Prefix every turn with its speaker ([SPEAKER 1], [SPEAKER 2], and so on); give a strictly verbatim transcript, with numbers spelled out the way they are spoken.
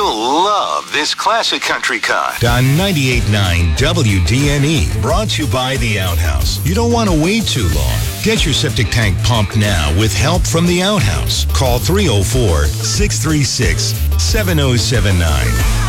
[SPEAKER 1] You'll love this classic country car.
[SPEAKER 2] On ninety-eight point nine W D N E, brought to you by The Outhouse. You don't want to wait too long. Get your septic tank pumped now with help from The Outhouse. Call three oh four, six three six, seven oh seven nine.